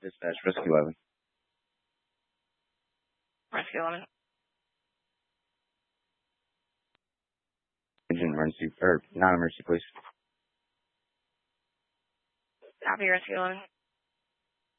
Dispatch, Rescue 11. Rescue 11. Agent emergency, or non-emergency, please. Copy, Rescue 11.